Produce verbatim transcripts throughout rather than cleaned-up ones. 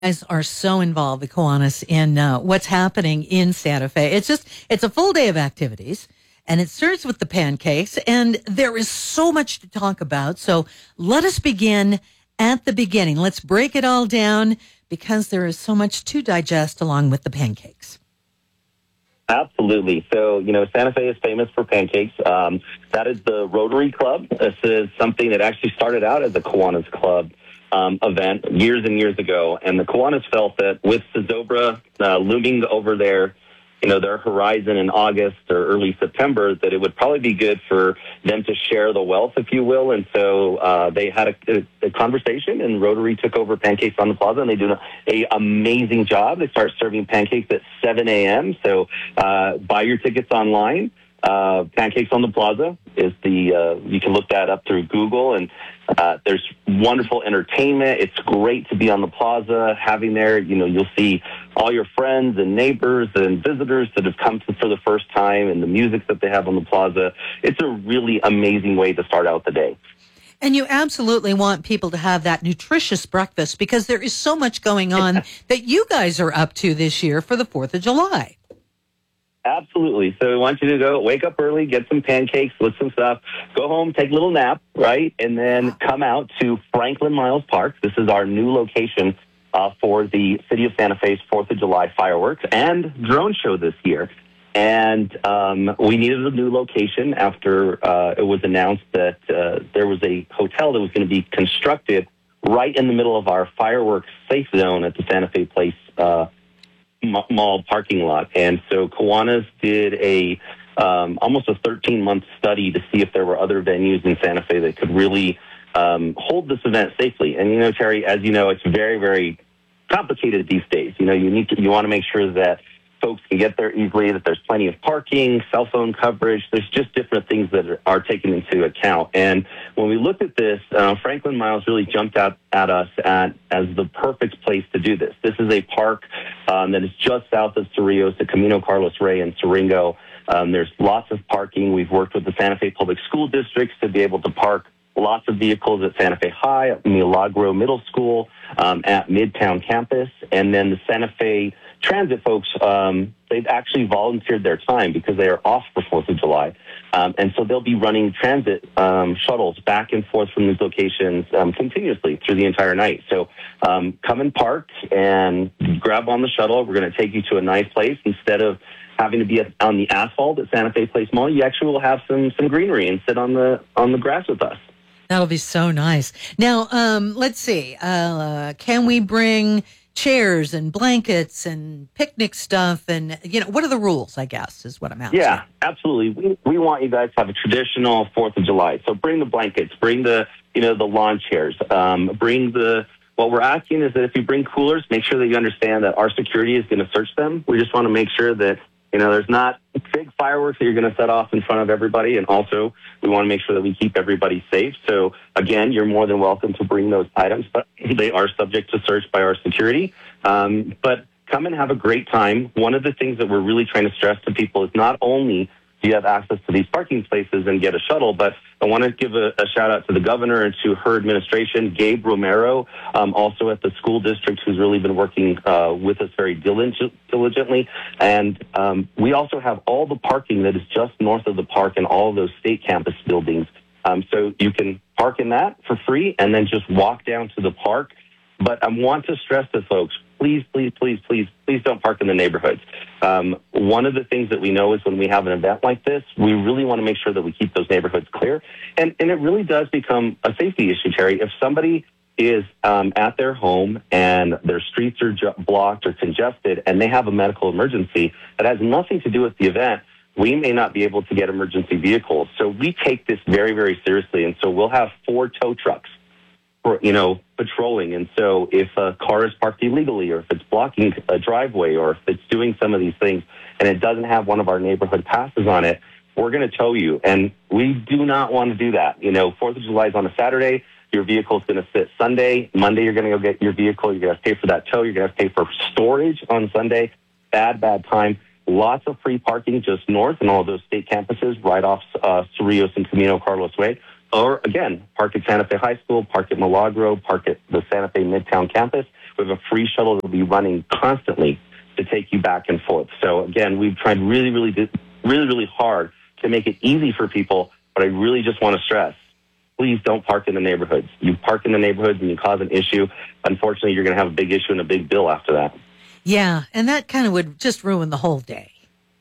Guys are so involved, the Kiwanis, in uh, what's happening in Santa Fe. It's just, it's a full day of activities, and it starts with the pancakes, and there is so much to talk about. So let us begin at the beginning. Let's break it all down because there is so much to digest along with the pancakes. Absolutely. So, you know, Santa Fe is famous for pancakes. Um, that is the Rotary Club. This is something that actually started out as a Kiwanis Club um, event years and years ago. And the Kiwanis felt that with Zozobra uh, looming over their, you know, their horizon in August or early September, that it would probably be good for them to share the wealth, if you will. And so uh, they had a, a, a conversation, and Rotary took over Pancakes on the Plaza, and they do an a amazing job. They start serving pancakes at seven a.m., so uh, buy your tickets online. Uh, Pancakes on the Plaza is the, uh, you can look that up through Google, and uh, there's wonderful entertainment. It's great to be on the plaza, having there, you know, you'll see all your friends and neighbors and visitors that have come to, for the first time, and the music that they have on the plaza. It's a really amazing way to start out the day. And you absolutely want people to have that nutritious breakfast because there is so much going on that you guys are up to this year for the fourth of July. Absolutely. So we want you to go wake up early, get some pancakes with some stuff, go home, take a little nap, right? And then come out to Franklin Miles Park. This is our new location uh, for the City of Santa Fe's fourth of July fireworks and drone show this year. And um, we needed a new location after uh, it was announced that uh, there was a hotel that was going to be constructed right in the middle of our fireworks safe zone at the Santa Fe Place uh mall parking lot. And so Kiwanis did a um, almost a thirteen-month study to see if there were other venues in Santa Fe that could really um, hold this event safely. And, you know, Terry, as you know, it's very, very complicated these days. You know, you need to, you want to make sure that folks can get there easily, that there's plenty of parking, cell phone coverage. There's just different things that are, are taken into account. And when we looked at this, uh, Franklin Miles really jumped out at us at, as the perfect place to do this. This is a park um, that is just south of Cerrillos at Camino Carlos Rey and Siringo. Um, there's lots of parking. We've worked with the Santa Fe Public School Districts to be able to park lots of vehicles at Santa Fe High, at Milagro Middle School, um, at Midtown Campus, and then the Santa Fe Transit folks, um, they've actually volunteered their time because they are off for fourth of July. Um, and so they'll be running transit um, shuttles back and forth from these locations um, continuously through the entire night. So um, come and park and grab on the shuttle. We're going to take you to a nice place. Instead of having to be on the asphalt at Santa Fe Place Mall, you actually will have some some greenery and sit on the on the grass with us. That'll be so nice. Now, um, let's see. Uh, can we bring chairs and blankets and picnic stuff? And, you know, what are the rules, I guess, is what I'm asking. Yeah, absolutely. We we want you guys to have a traditional fourth of July. So bring the blankets, bring the, you know, the lawn chairs, um, bring the, what we're asking is that if you bring coolers, make sure that you understand that our security is going to search them. We just want to make sure that, you know, there's not big fireworks that you're going to set off in front of everybody. And also, we want to make sure that we keep everybody safe. So, again, you're more than welcome to bring those items, but they are subject to search by our security. Um, but come and have a great time. One of the things that we're really trying to stress to people is not only do you have access to these parking spaces and get a shuttle, but I want to give a, a shout out to the governor and to her administration, Gabe Romero, um, also at the school district, who's really been working uh, with us very diligent, diligently. And um, we also have all the parking that is just north of the park and all of those state campus buildings. Um, so you can park in that for free and then just walk down to the park. But I want to stress to folks, please, please, please, please, please don't park in the neighborhoods. Um, one of the things that we know is when we have an event like this, we really want to make sure that we keep those neighborhoods clear. And, and it really does become a safety issue, Terry. If somebody is um, at their home and their streets are ju- blocked or congested and they have a medical emergency that has nothing to do with the event, we may not be able to get emergency vehicles. So we take this very, very seriously. And so we'll have four tow trucks for, you know, patrolling. And so if a car is parked illegally or if it's blocking a driveway or if it's doing some of these things and it doesn't have one of our neighborhood passes on it, we're going to tow you. And we do not want to do that. You know, fourth of July is on a Saturday. Your vehicle is going to sit Sunday. Monday, you're going to go get your vehicle. You're going to have to pay for that tow. You're going to have to pay for storage on Sunday. Bad, bad time. Lots of free parking just north and all those state campuses right off uh, Cerrillos and Camino Carlos Way. Or, again, park at Santa Fe High School, park at Milagro, park at the Santa Fe Midtown Campus. We have a free shuttle that will be running constantly to take you back and forth. So again, we've tried really, really, really, really hard to make it easy for people, but I really just want to stress, please don't park in the neighborhoods. You park in the neighborhoods and you cause an issue. Unfortunately, you're going to have a big issue and a big bill after that. Yeah, and that kind of would just ruin the whole day.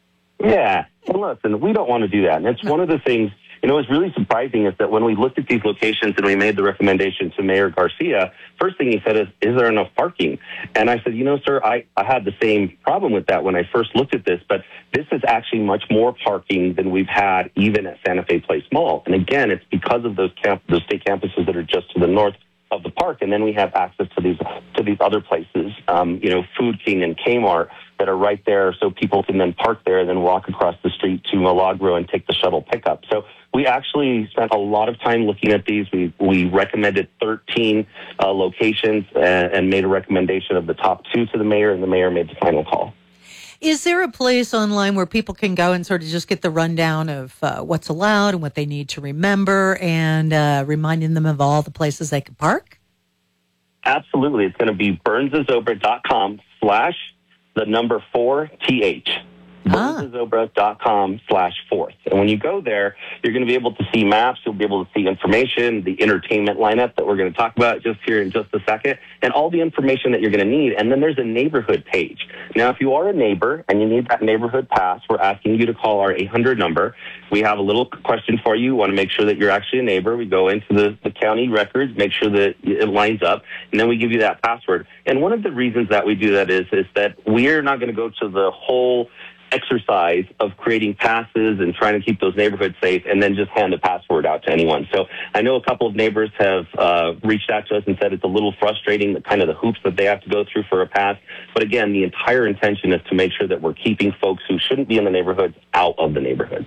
Yeah, and listen, we don't want to do that. And it's one of the things, you know, what's really surprising is that when we looked at these locations and we made the recommendation to Mayor Garcia, first thing he said is, is there enough parking? And I said, you know, sir, I, I had the same problem with that when I first looked at this, but this is actually much more parking than we've had even at Santa Fe Place Mall. And again, it's because of those camp, those state campuses that are just to the north of the park, and then we have access to these to these other places, um, you know, Food King and Kmart that are right there, so people can then park there and then walk across the street to Milagro and take the shuttle pickup. So we actually spent a lot of time looking at these. We we recommended thirteen uh, locations and, and made a recommendation of the top two to the mayor, and the mayor made the final call. Is there a place online where people can go and sort of just get the rundown of uh, what's allowed and what they need to remember, and uh, reminding them of all the places they can park? Absolutely. It's going to be burnsazobra.com slash the number four TH. Ah. burnsazobra.com slash fourth. And when you go there, you're going to be able to see maps. You'll be able to see information, the entertainment lineup that we're going to talk about just here in just a second, and all the information that you're going to need. And then there's a neighborhood page. Now, if you are a neighbor and you need that neighborhood pass, we're asking you to call our eight hundred number. We have a little question for you. We want to make sure that you're actually a neighbor. We go into the, the county records, make sure that it lines up, and then we give you that password. And one of the reasons that we do that is, is that we're not going to go to the whole exercise of creating passes and trying to keep those neighborhoods safe and then just hand the password out to anyone. So I know a couple of neighbors have uh, reached out to us and said it's a little frustrating, the kind of the hoops that they have to go through for a pass. But again, the entire intention is to make sure that we're keeping folks who shouldn't be in the neighborhoods out of the neighborhoods.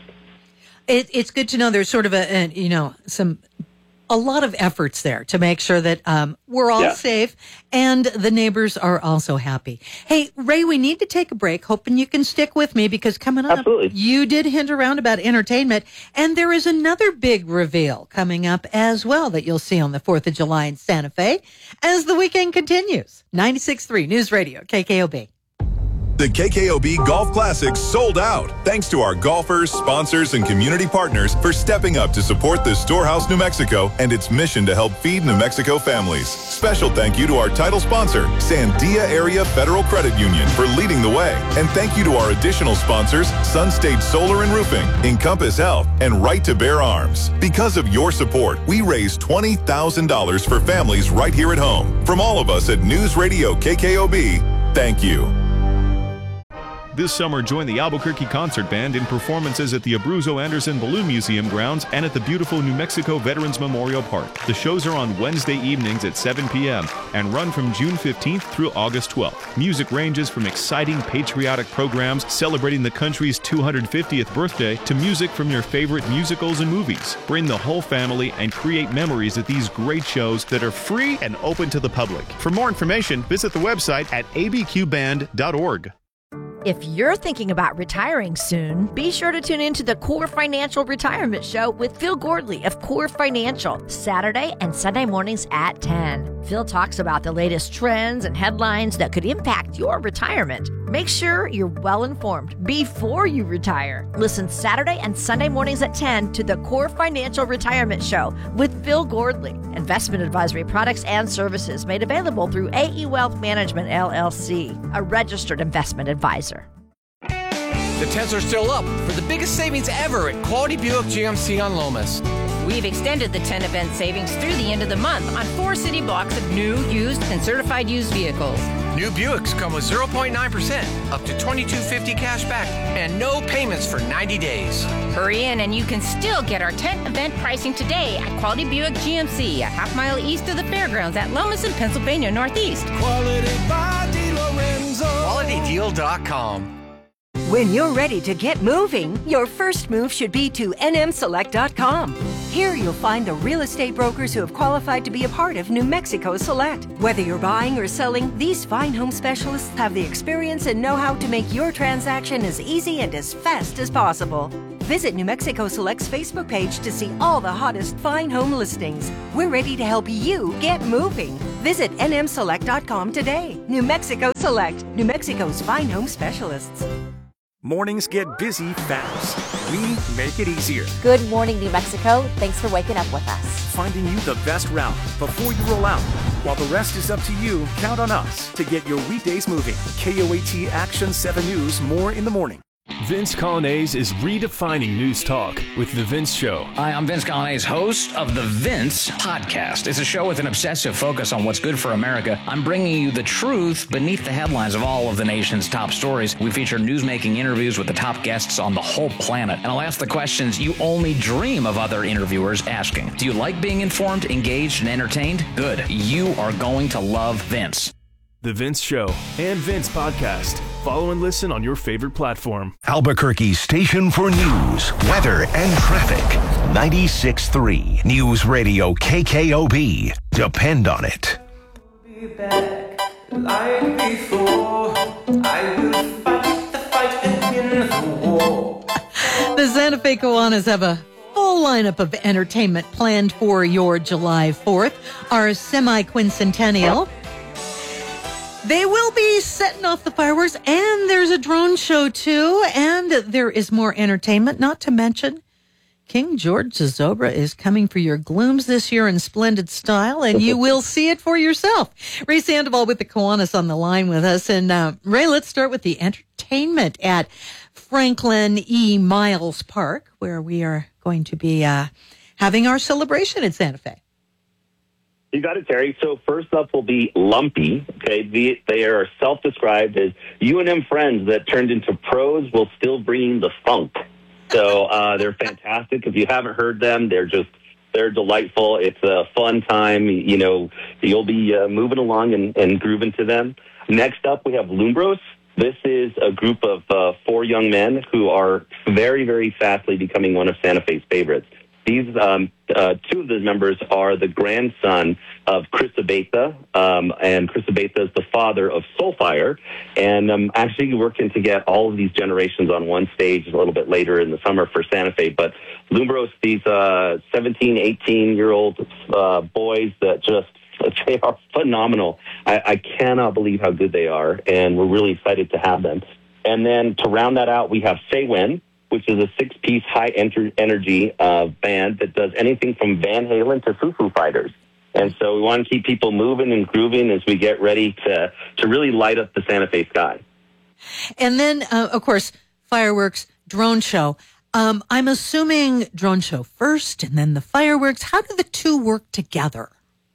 It, it's good to know there's sort of a, a you know, some a lot of efforts there to make sure that um, we're all yeah. safe and the neighbors are also happy. Hey, Ray, we need to take a break. Hoping you can stick with me, because coming up, Absolutely. you did hint around about entertainment, and there is another big reveal coming up as well that you'll see on the fourth of July in Santa Fe as the weekend continues. ninety-six point three News Radio, K K O B. The K K O B Golf Classic sold out. Thanks to our golfers, sponsors, and community partners for stepping up to support the Storehouse New Mexico and its mission to help feed New Mexico families. Special thank you to our title sponsor, Sandia Area Federal Credit Union, for leading the way. And thank you to our additional sponsors, Sun State Solar and Roofing, Encompass Health, and Right to Bear Arms. Because of your support, we raised twenty thousand dollars for families right here at home. From all of us at News Radio K K O B, thank you. This summer, join the Albuquerque Concert Band in performances at the Abruzzo Anderson Balloon Museum grounds and at the beautiful New Mexico Veterans Memorial Park. The shows are on Wednesday evenings at seven p.m. and run from June fifteenth through August twelfth. Music ranges from exciting patriotic programs celebrating the country's two hundred fiftieth birthday to music from your favorite musicals and movies. Bring the whole family and create memories at these great shows that are free and open to the public. For more information, visit the website at a b q band dot org. If you're thinking about retiring soon, be sure to tune into the Core Financial Retirement Show with Phil Gordley of Core Financial, Saturday and Sunday mornings at ten. Phil talks about the latest trends and headlines that could impact your retirement. Make sure you're well informed before you retire. Listen Saturday and Sunday mornings at ten to the Core Financial Retirement Show with Phil Gordley. Investment advisory products and services made available through A E Wealth Management, L L C, a registered investment advisor. The tents are still up for the biggest savings ever at Quality Buick G M C on Lomas. We've extended the tent event savings through the end of the month on four city blocks of new, used, and certified used vehicles. New Buicks come with zero point nine percent, up to twenty-two fifty cash back, and no payments for ninety days. Hurry in and you can still get our tent event pricing today at Quality Buick G M C, a half mile east of the fairgrounds at Lomas in Pennsylvania Northeast. Quality by DeLorenzo. quality deal dot com. When you're ready to get moving, your first move should be to N M select dot com. Here you'll find the real estate brokers who have qualified to be a part of New Mexico Select. Whether you're buying or selling, these fine home specialists have the experience and know-how to make your transaction as easy and as fast as possible. Visit New Mexico Select's Facebook page to see all the hottest fine home listings. We're ready to help you get moving. Visit N M Select dot com today. New Mexico Select, New Mexico's fine home specialists. Mornings get busy fast. We make it easier. Good morning, New Mexico. Thanks for waking up with us. Finding you the best route before you roll out. While the rest is up to you, count on us to get your weekdays moving. K O A T Action seven News, more in the morning. Vince Colonnese is redefining news talk with The Vince Show. Hi, I'm Vince Colonnese, host of The Vince Podcast. It's a show with an obsessive focus on what's good for America. I'm bringing you the truth beneath the headlines of all of the nation's top stories. We feature newsmaking interviews with the top guests on the whole planet. And I'll ask the questions you only dream of other interviewers asking. Do you like being informed, engaged, and entertained? Good. You are going to love Vince. The Vince Show and Vince Podcast. Follow and listen on your favorite platform. Albuquerque's station for news, weather, and traffic. ninety-six point three News Radio K K O B. Depend on it. Be back like before. I will fight the fight and win the war. The Santa Fe Kiwanis have a full lineup of entertainment planned for your July fourth, our semi-quincentennial. They will be setting off the fireworks, and there's a drone show, too, and there is more entertainment, not to mention King George Zozobra is coming for your glooms this year in splendid style, and you will see it for yourself. Ray Sandoval with the Kiwanis on the line with us. And uh, Ray, let's start with the entertainment at Franklin E. Miles Park, where we are going to be uh, having our celebration in Santa Fe. You got it, Terry. So first up will be Lumpy. Okay, the, they are self-described as U N M friends that turned into pros while still bringing the funk. So uh, they're fantastic. If you haven't heard them, they're just they're delightful. It's a fun time. You know, you'll be uh, moving along and, and grooving to them. Next up, we have Lumbros. This is a group of uh, four young men who are very, very fastly becoming one of Santa Fe's favorites. These um, uh, two of the members are the grandson of Chris Abeta, um, and Chris Abeta is the father of Soulfire, and I'm actually working to get all of these generations on one stage a little bit later in the summer for Santa Fe. But Lumbros, these uh, seventeen, eighteen-year-old uh, boys that just they are phenomenal. I, I cannot believe how good they are, and we're really excited to have them. And then to round that out, we have Saywen, which is a six-piece high-energy uh, band that does anything from Van Halen to Foo Foo Fighters. And so we want to keep people moving and grooving as we get ready to, to really light up the Santa Fe sky. And then, uh, of course, fireworks, drone show. Um, I'm assuming drone show first and then the fireworks. How do the two work together?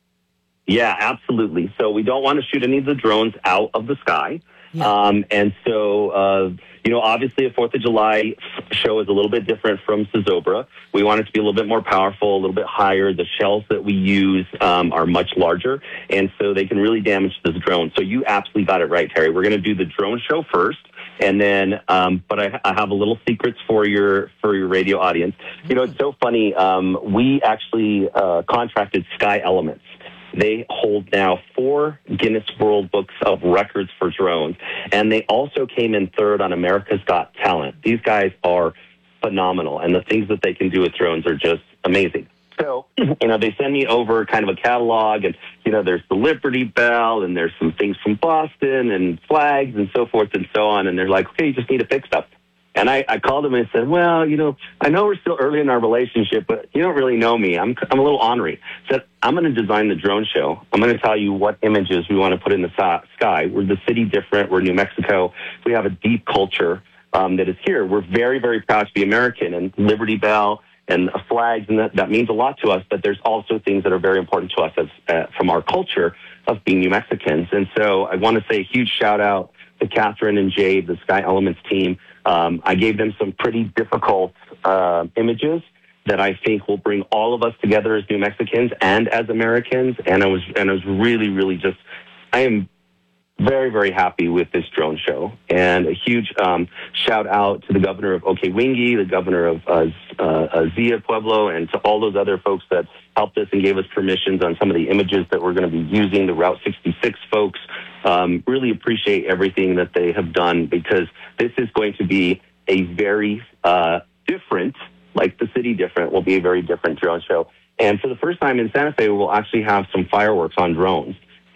Yeah, absolutely. So we don't want to shoot any of the drones out of the sky. Yeah. Um, and so, uh, you know, obviously a fourth of July show is a little bit different from Zozobra. We want it to be a little bit more powerful, a little bit higher. The shells that we use um, are much larger, and so they can really damage this drone. So you absolutely got it right, Terry. We're going to do the drone show first, and then, um, but I, I have a little secrets for your for your radio audience. You know, it's so funny. Um, we actually uh, contracted Sky Elements. They hold now four Guinness World Books of Records for drones, and they also came in third on America's Got Talent. These guys are phenomenal, and the things that they can do with drones are just amazing. So, you know, they send me over kind of a catalog, and, you know, there's the Liberty Bell, and there's some things from Boston, and flags, and so forth and so on, and they're like, okay, you just need to fix stuff. And I, I called them and said, well, you know, I know we're still early in our relationship, but you don't really know me. I'm I'm a little ornery. I said, I'm going to design the drone show. I'm going to tell you what images we want to put in the sky. We're the city different. We're New Mexico. We have a deep culture um, that is here. We're very, very proud to be American, and Liberty Bell and flags, and that, that means a lot to us. But there's also things that are very important to us as uh, from our culture of being New Mexicans. And so I want to say a huge shout out to Catherine and Jade, the Sky Elements team. Um, I gave them some pretty difficult uh, images that I think will bring all of us together as New Mexicans and as Americans. And I was, and I was really, really just, I am very, very happy with this drone show. And a huge um, shout out to the governor of Okewingi, the governor of uh, uh, Zia Pueblo, and to all those other folks that helped us and gave us permissions on some of the images that we're going to be using, the Route sixty-six folks. Um, really appreciate everything that they have done, because this is going to be a very uh, different, like the city different, will be a very different drone show. And for the first time in Santa Fe, we'll actually have some fireworks on drones.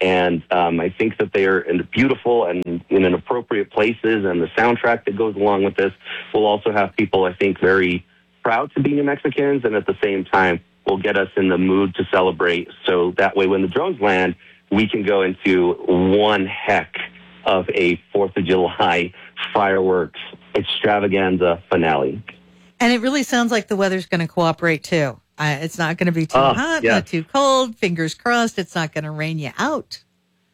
and um, I think that they are in beautiful and in an appropriate places, and the soundtrack that goes along with this will also have people, I think, very proud to be New Mexicans, and at the same time will get us in the mood to celebrate. So that way when the drones land, we can go into one heck of a fourth of July fireworks extravaganza finale. And it really sounds like the weather's going to cooperate too. Uh, it's not going to be too uh, hot, yeah. not too cold. Fingers crossed it's not going to rain you out.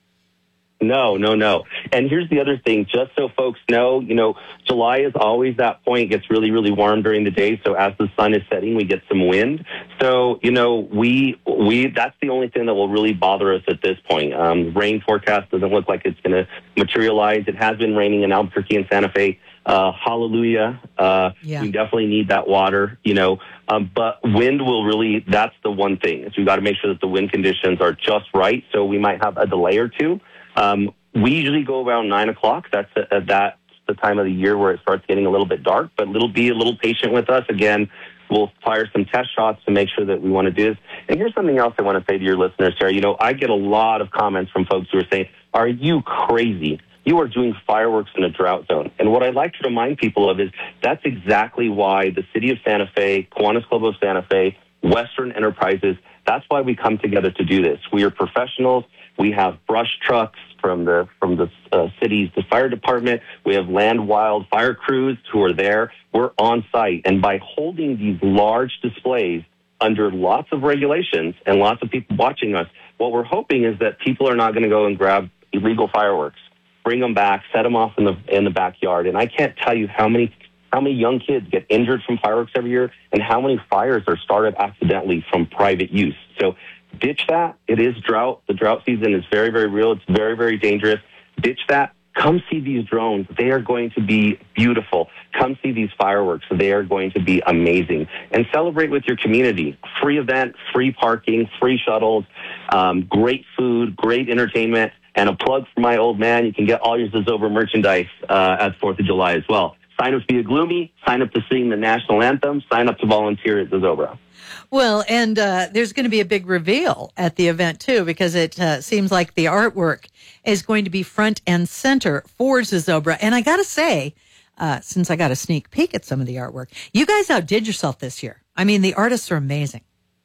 No, no, no. And here's the other thing, just so folks know, you know, July is always that point. It gets really, really warm during the day. So as the sun is setting, we get some wind. So, you know, we, we, that's the only thing that will really bother us at this point. Um, rain forecast doesn't look like it's going to materialize. It has been raining in Albuquerque and Santa Fe. Uh, hallelujah. Uh, yeah. We definitely need that water, you know, um, but wind will really, that's the one thing. So we've got to make sure that the wind conditions are just right. So we might have a delay or two. Um, we usually go around nine o'clock. That's uh, that's the time of the year where it starts getting a little bit dark, but little be a little patient with us. Again, we'll fire some test shots to make sure that we want to do this. And here's something else I want to say to your listeners, Sarah. You know, I get a lot of comments from folks who are saying, are you crazy? You are doing fireworks in a drought zone. And what I'd like to remind people of is that's exactly why the city of Santa Fe, Kiwanis Club of Santa Fe, Western Enterprises, that's why we come together to do this. We are professionals. We have brush trucks from the from the uh, city's the fire department. We have land wild fire crews who are there. We're on site. And by holding these large displays under lots of regulations and lots of people watching us, what we're hoping is that people are not going to go and grab illegal fireworks, bring them back, set them off in the in the backyard. And I can't tell you how many how many young kids get injured from fireworks every year and how many fires are started accidentally from private use. So ditch that. It is drought. The drought season is very, very real. It's very, very dangerous. Ditch that. Come see these drones. They are going to be beautiful. Come see these fireworks. They are going to be amazing. And celebrate with your community. Free event, free parking, free shuttles, um, great food, great entertainment, and a plug for my old man. You can get all your Zozobra merchandise uh, at fourth of July as well. Sign up to be a Gloomy. Sign up to sing the national anthem. Sign up to volunteer at Zozobra. Well, and uh, there's going to be a big reveal at the event, too, because it uh, seems like the artwork is going to be front and center for Zozobra. And I got to say, uh, since I got a sneak peek at some of the artwork, you guys outdid yourself this year. I mean, the artists are amazing.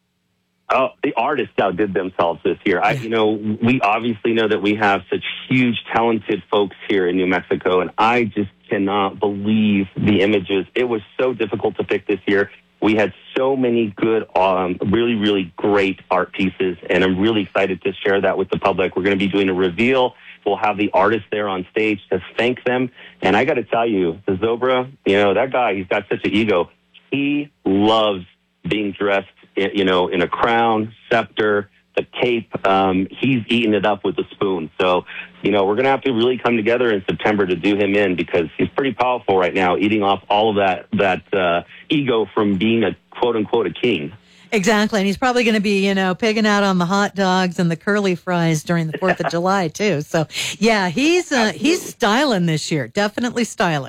Oh, the artists outdid themselves this year. I, you know, we obviously know that we have such huge, talented folks here in New Mexico, and I just cannot believe the images. It was so difficult to pick this year. We had so many good, um, really, really great art pieces, and I'm really excited to share that with the public. We're going to be doing a reveal. We'll have the artists there on stage to thank them. And I got to tell you, Zozobra, you know, that guy, he's got such an ego. He loves being dressed, you know, in a crown, scepter, the cape. Um, he's eating it up with a spoon. So, you know, we're going to have to really come together in September to do him in because he's pretty powerful right now, eating off all of that, that uh, ego from being a quote unquote a king. Exactly. And he's probably going to be, you know, pigging out on the hot dogs and the curly fries during the fourth of July, too. So, yeah, he's uh, he's styling this year. Definitely styling.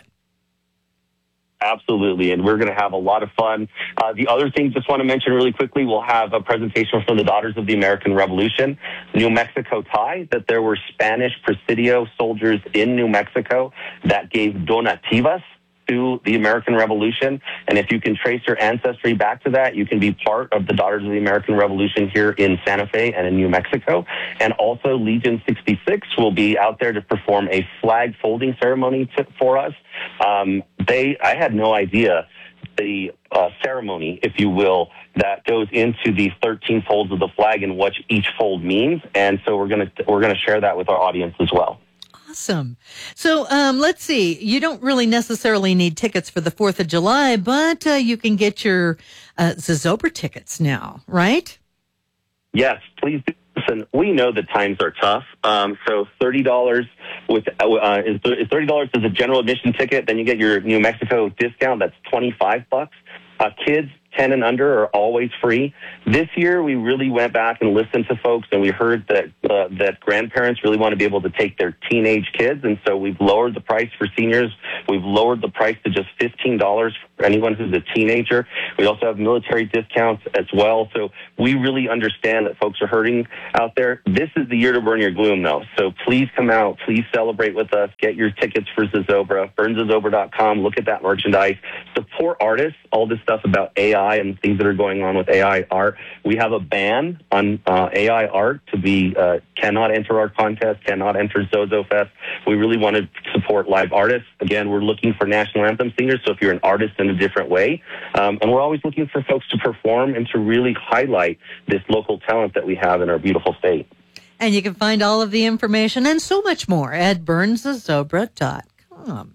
Absolutely, and we're going to have a lot of fun. Uh, the other thing, just want to mention really quickly, we'll have a presentation from the Daughters of the American Revolution, New Mexico tie, that there were Spanish Presidio soldiers in New Mexico that gave donativas to the American Revolution. And if you can trace your ancestry back to that, you can be part of the Daughters of the American Revolution here in Santa Fe and in New Mexico. And also Legion sixty-six will be out there to perform a flag folding ceremony to, for us. Um, they, I had no idea the uh, ceremony, if you will, that goes into the thirteen folds of the flag and what each fold means. And so we're going to, we're going to share that with our audience as well. Awesome. So um, let's see. You don't really necessarily need tickets for the fourth of July, but uh, you can get your uh, Zozobra tickets now, right? Yes, please do. Listen, we know that times are tough. Um, so thirty dollars with uh, is thirty dollars as a general admission ticket. Then you get your New Mexico discount. That's twenty-five bucks. Uh, kids ten and under are always free. This year, we really went back and listened to folks, and we heard that uh, that grandparents really want to be able to take their teenage kids, and so we've lowered the price for seniors We've lowered the price to just fifteen dollars for anyone who's a teenager. We also have military discounts as well. So we really understand that folks are hurting out there. This is the year to burn your gloom, though. So please come out. Please celebrate with us. Get your tickets for Zozobra. burn zozobra dot com. Look at that merchandise. Support artists. All this stuff about A I and things that are going on with A I art. We have a ban on uh, A I art to be uh, cannot enter our contest, cannot enter Zozo Fest. We really want to support live artists. Again, we're looking for national anthem singers, so if you're an artist in a different way. Um, and we're always looking for folks to perform and to really highlight this local talent that we have in our beautiful state. And you can find all of the information and so much more at burn zozobra dot com.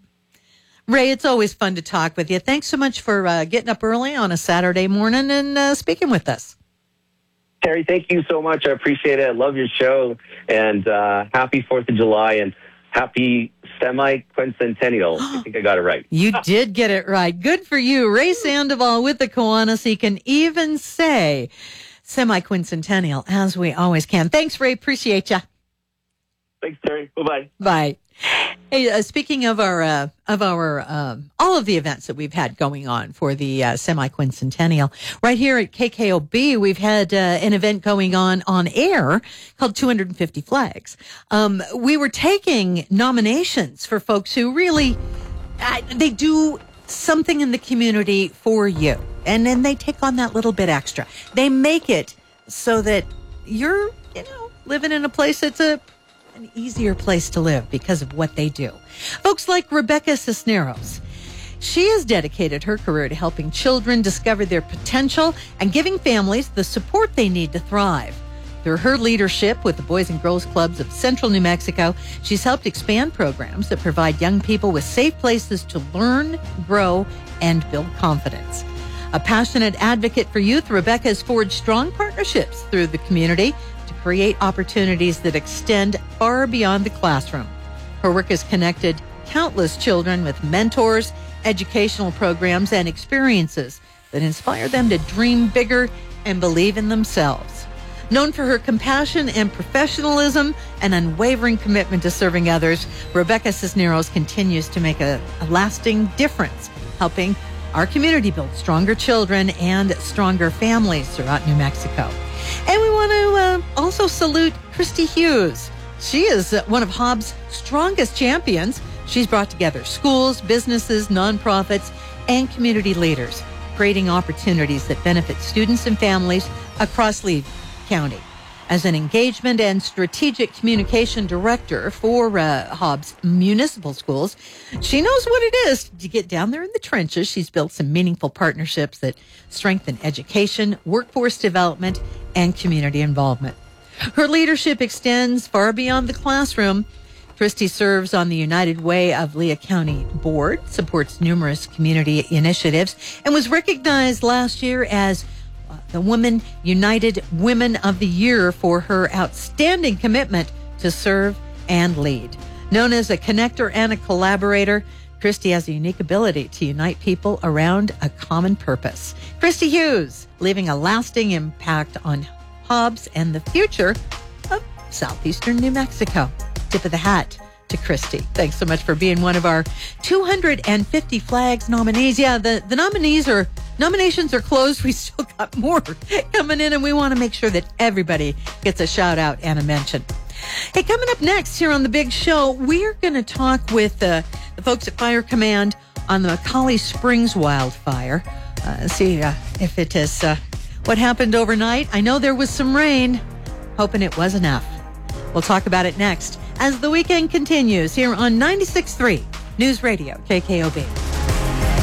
Ray, it's always fun to talk with you. Thanks so much for uh, getting up early on a Saturday morning and uh, speaking with us. Terry, thank you so much. I appreciate it. I love your show. And uh, happy fourth of July and happy semi-quincentennial. I think I got it right. You did get it right. Good for you. Ray Sandoval with the Kiwanis. He can even say semi-quincentennial, as we always can. Thanks, Ray. Appreciate you. Thanks, Terry. Bye-bye. Bye. Hey, uh, speaking of our uh, of our um, all of the events that we've had going on for the uh, semi-quincentennial, right here at K K O B, we've had uh, an event going on on air called two hundred fifty Flags. Um, we were taking nominations for folks who really uh, they do something in the community for you, and then they take on that little bit extra. They make it so that you're, you know, living in a place that's a an easier place to live because of what they do. Folks like Rebecca Cisneros. She has dedicated her career to helping children discover their potential and giving families the support they need to thrive. Through her leadership with the Boys and Girls Clubs of Central New Mexico, she's helped expand programs that provide young people with safe places to learn, grow, and build confidence. A passionate advocate for youth, Rebecca has forged strong partnerships through the community create opportunities that extend far beyond the classroom. Her work has connected countless children with mentors, educational programs, and experiences that inspire them to dream bigger and believe in themselves. Known for her compassion and professionalism and unwavering commitment to serving others, Rebecca Cisneros continues to make a, a lasting difference, helping our community build stronger children and stronger families throughout New Mexico. And we want to uh, also salute Christy Hughes. She is uh, one of Hobbs' strongest champions. She's brought together schools, businesses, nonprofits, and community leaders, creating opportunities that benefit students and families across Lee County. As an engagement and strategic communication director for uh, Hobbs Municipal Schools, she knows what it is to get down there in the trenches. She's built some meaningful partnerships that strengthen education, workforce development, and community involvement. Her leadership extends far beyond the classroom. Christy serves on the United Way of Lea County Board, supports numerous community initiatives, and was recognized last year as the Women United Women of the Year for her outstanding commitment to serve and lead. Known as a connector and a collaborator, Christy has a unique ability to unite people around a common purpose. Christy Hughes, leaving a lasting impact on Hobbs and the future of southeastern New Mexico. Tip of the hat to Christy. Thanks so much for being one of our two hundred fifty Flags nominees. Yeah, the, the nominees are nominations are closed. We still got more coming in, and we want to make sure that everybody gets a shout out and a mention. Hey, coming up next here on The Big Show, we're going to talk with uh, the folks at Fire Command on the McCauley Springs wildfire. Uh, see uh, if it is uh, what happened overnight. I know there was some rain. Hoping it was enough. We'll talk about it next as the weekend continues here on ninety-six point three News Radio K K O B.